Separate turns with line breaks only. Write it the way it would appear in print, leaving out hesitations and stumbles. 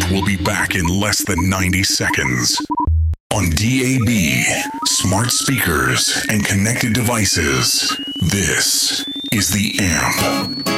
will be back in less than 90 seconds. On DAB, smart speakers, and connected devices, this is The Amp.